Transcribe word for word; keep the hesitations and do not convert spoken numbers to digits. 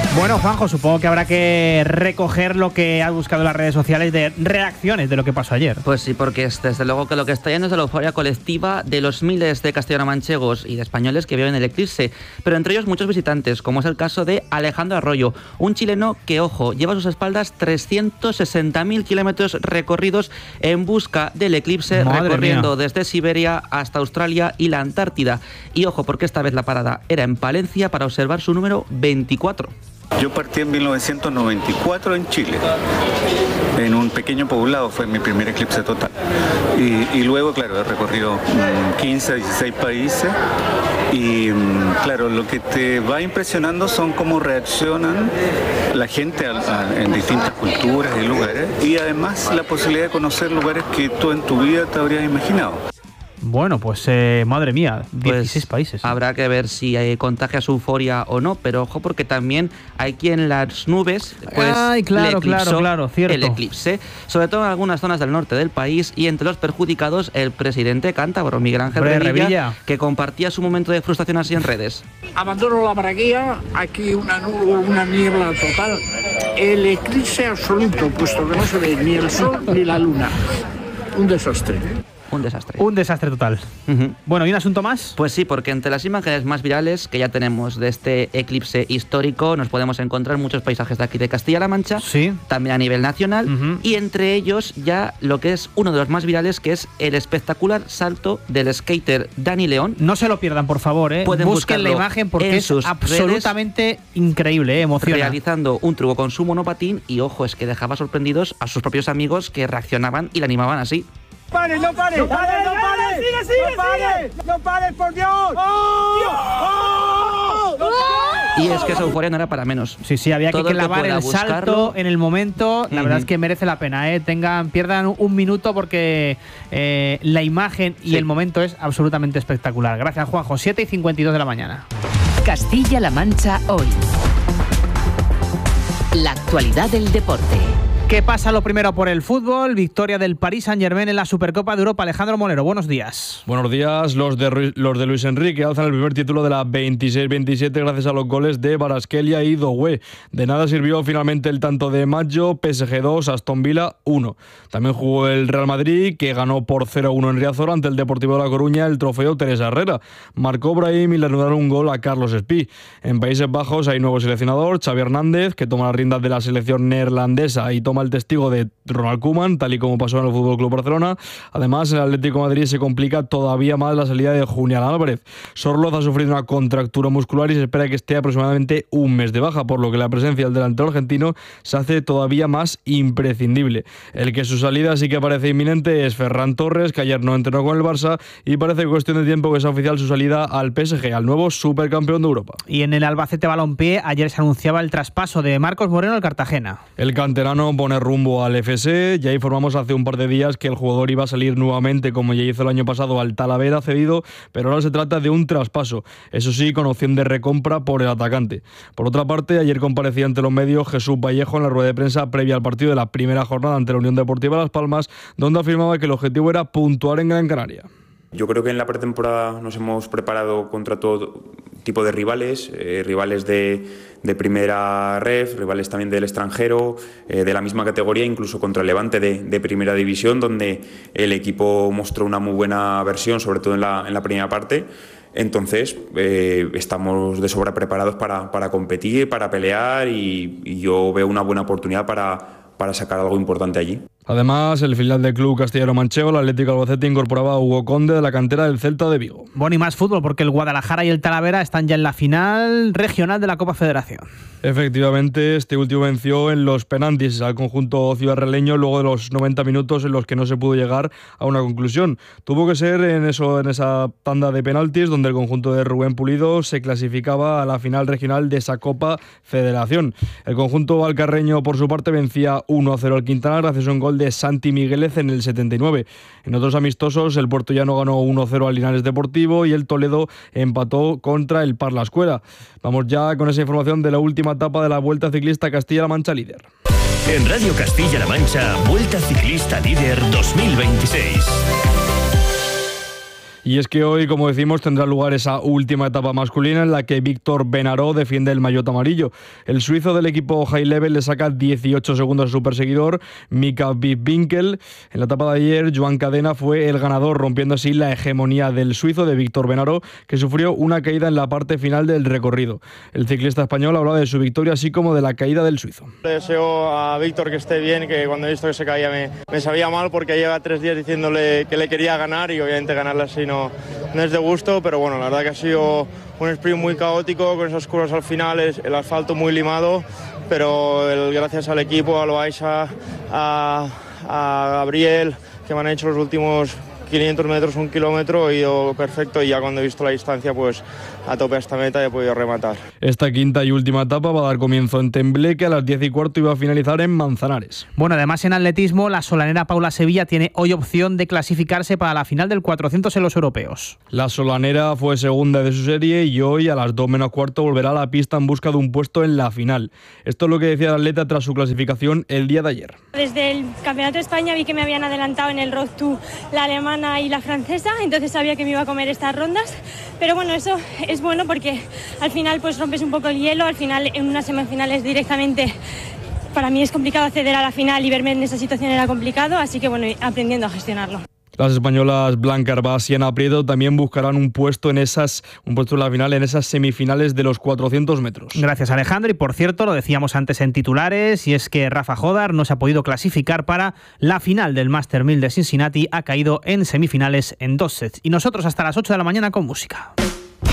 Bueno, Juanjo, supongo que habrá que recoger lo que has buscado en las redes sociales de reacciones de lo que pasó ayer. Pues sí, porque es, desde luego que lo que está lleno es de la euforia colectiva de los miles de castellano-manchegos y de españoles que viven el eclipse, pero entre ellos muchos visitantes, como es el caso de Alejandro Arroyo, un chileno que, ojo, lleva a sus espaldas trescientos sesenta mil kilómetros recorridos en busca del eclipse, Madre recorriendo mía. desde Siberia hasta Australia y la Antártida. Y ojo, porque esta vez la parada era en Palencia para observar su número veinticuatro. Yo partí en mil novecientos noventa y cuatro en Chile, en un pequeño poblado, fue mi primer eclipse total. Y, y luego, claro, he recorrido mmm, quince, dieciséis países y, mmm, claro, lo que te va impresionando son cómo reaccionan la gente a, a, en distintas culturas y lugares, y además la posibilidad de conocer lugares que tú en tu vida te habrías imaginado. Bueno, pues eh, madre mía, dieciséis Pues países. ¿eh? Habrá que ver si eh, contagia su euforia o no, pero ojo porque también hay quien en las nubes pues Ay, claro, le eclipsó claro, claro, cierto. el eclipse, sobre todo en algunas zonas del norte del país, y entre los perjudicados el presidente cántabro Miguel Ángel Hombre, Revilla, Revilla, que compartía su momento de frustración así en redes. Abandono la braguía, aquí una, nube, una niebla total, el eclipse absoluto, puesto que no se ve ni el sol ni la luna. Un desastre. Un desastre. Un desastre total. Uh-huh. Bueno, ¿y un asunto más? Pues sí, porque entre las imágenes más virales que ya tenemos de este eclipse histórico nos podemos encontrar muchos paisajes de aquí de Castilla-La Mancha, sí, también a nivel nacional, uh-huh. y entre ellos ya lo que es uno de los más virales, que es el espectacular salto del skater Dani León. No se lo pierdan, por favor, ¿eh? Pueden Busquen la imagen porque es absolutamente increíble, ¿eh? Emociona. Realizando un truco con su monopatín y, ojo, es que dejaba sorprendidos a sus propios amigos que reaccionaban y le animaban así. ¡No pares, no pares! ¡No pares, no pares! ¡Sigue, sigue, no pares! ¡No pares, por Dios! ¡Oh! ¡Oh! ¡No pares! Y es que esa euforia no era para menos. Sí, sí, había Todo que el que clavar pueda el salto buscarlo. en el momento. La Uh-huh. verdad es que merece la pena, ¿eh? Tengan, pierdan un minuto porque eh, la imagen y Sí. el momento es absolutamente espectacular. Gracias, Juanjo. siete y cincuenta y dos de la mañana. Castilla-La Mancha hoy. La actualidad del deporte. ¿Qué pasa lo primero por el fútbol? Victoria del Paris Saint-Germain en la Supercopa de Europa. Alejandro Molero, buenos días. Buenos días. Los de, Ru- los de Luis Enrique alzan el primer título de la veintiséis veintisiete gracias a los goles de Kvaratskhelia y Doué. De nada sirvió finalmente el tanto de Maggio, P S G dos, Aston Villa uno. También jugó el Real Madrid, que ganó por cero uno en Riazor ante el Deportivo de La Coruña el trofeo Teresa Herrera. Marcó Brahim y le anularon un gol a Carlos Espí. En Países Bajos hay nuevo seleccionador, Xavi Hernández, que toma las riendas de la selección neerlandesa y toma el testigo de Ronald Koeman, tal y como pasó en el F C Barcelona. Además, el Atlético de Madrid se complica todavía más la salida de Julián Álvarez. Sorloz ha sufrido una contractura muscular y se espera que esté aproximadamente un mes de baja, por lo que la presencia del delantero argentino se hace todavía más imprescindible. El que su salida sí que parece inminente es Ferran Torres, que ayer no entrenó con el Barça y parece cuestión de tiempo que sea oficial su salida al P S G, al nuevo supercampeón de Europa. Y en el Albacete Balompié ayer se anunciaba el traspaso de Marcos Moreno al Cartagena. El canterano pone rumbo al F S. Ya informamos hace un par de días que el jugador iba a salir nuevamente, como ya hizo el año pasado, al Talavera cedido, pero ahora se trata de un traspaso, eso sí, con opción de recompra por el atacante. Por otra parte, ayer comparecía ante los medios Jesús Vallejo en la rueda de prensa previa al partido de la primera jornada ante la Unión Deportiva Las Palmas, donde afirmaba que el objetivo era puntuar en Gran Canaria. Yo creo que en la pretemporada nos hemos preparado contra todo tipo de rivales, eh, rivales de, de primera ref, rivales también del extranjero, eh, de la misma categoría, incluso contra el Levante de, de primera división, donde el equipo mostró una muy buena versión, sobre todo en la, en la primera parte. Entonces, eh, estamos de sobra preparados para, para competir, para pelear y, y yo veo una buena oportunidad para, para sacar algo importante allí. Además, el filial del club castellano-manchego, el Atlético Albacete, incorporaba a Hugo Conde de la cantera del Celta de Vigo. Bueno, y más fútbol, porque el Guadalajara y el Talavera están ya en la final regional de la Copa Federación. Efectivamente, este último venció en los penaltis al conjunto ciudadrealeño luego de los noventa minutos en los que no se pudo llegar a una conclusión. Tuvo que ser en, eso, en esa tanda de penaltis donde el conjunto de Rubén Pulido se clasificaba a la final regional de esa Copa Federación. El conjunto alcarreño, por su parte, vencía uno a cero al Quintana gracias a un gol de Santi Migueles en el setenta y nueve. En otros amistosos, el puertollano ganó uno a cero al Linares Deportivo y el Toledo empató contra el Parla Escuela. Vamos ya con esa información de la última etapa de la Vuelta Ciclista Castilla-La Mancha Líder. En Radio Castilla-La Mancha, Vuelta Ciclista Líder dos mil veintiséis. Y es que hoy, como decimos, tendrá lugar esa última etapa masculina en la que Víctor Benaró defiende el maillot amarillo. El suizo del equipo High Level le saca dieciocho segundos a su perseguidor, Mika Wittwinkel. En la etapa de ayer, Joan Cadena fue el ganador, rompiendo así la hegemonía del suizo de Víctor Benaró, que sufrió una caída en la parte final del recorrido. El ciclista español hablaba de su victoria, así como de la caída del suizo. Le deseo a Víctor que esté bien, que cuando he visto que se caía me, me sabía mal porque lleva tres días diciéndole que le quería ganar y obviamente ganarle así no, no es de gusto, pero bueno, la verdad que ha sido un sprint muy caótico con esas curvas al final, el asfalto muy limado, pero el, gracias al equipo, a Loaiza, a, a Gabriel, que me han hecho los últimos quinientos metros, un kilómetro, he ido perfecto y ya cuando he visto la distancia, pues a tope a esta meta he podido rematar. Esta quinta y última etapa va a dar comienzo en Tembleque, a las diez y cuarto y va a finalizar en Manzanares. Bueno, además en atletismo, la solanera Paula Sevilla tiene hoy opción de clasificarse para la final del cuatrocientos en los europeos. La solanera fue segunda de su serie y hoy a las dos menos cuarto volverá a la pista en busca de un puesto en la final. Esto es lo que decía la atleta tras su clasificación el día de ayer. Desde el Campeonato de España vi que me habían adelantado en el Road to la alemana y la francesa, entonces sabía que me iba a comer estas rondas, pero bueno, eso es bueno porque al final pues rompes un poco el hielo, al final en unas semifinales directamente para mí es complicado acceder a la final y verme en esa situación era complicado, así que bueno, aprendiendo a gestionarlo. Las españolas Blanca Herbás y Ana Prieto también buscarán un puesto en esas, un puesto en la final en esas semifinales de los cuatrocientos metros. Gracias, Alejandro. Y por cierto, lo decíamos antes en titulares, y es que Rafa Jodar no se ha podido clasificar para la final del Master mil de Cincinnati, ha caído en semifinales en dos sets. Y nosotros hasta las ocho de la mañana con música.